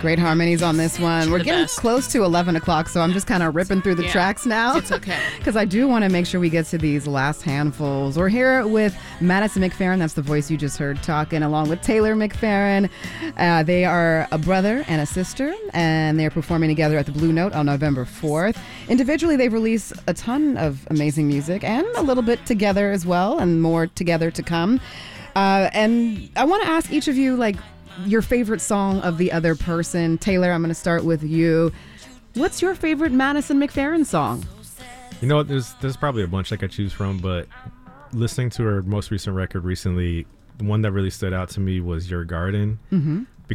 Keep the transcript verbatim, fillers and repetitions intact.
Great harmonies on this one. We're The getting best. close to eleven o'clock, so I'm just kind of ripping through the Yeah. tracks now. It's okay. Because I do want to make sure we get to these last handfuls. We're here with Madison McFerrin. That's the voice you just heard talking, along with Taylor McFerrin. Uh, they are a brother and a sister, and they're performing together at the Blue Note on November fourth. Individually, they've released a ton of amazing music, and a little bit together as well, and more together to come. Uh, and I want to ask each of you, like, your favorite song of the other person. Taylor, I'm going to start with you. What's your favorite Madison McFerrin song? You know what? There's there's probably a bunch I could choose from, but listening to her most recent record recently, the one that really stood out to me was Your Garden. Mm-hmm.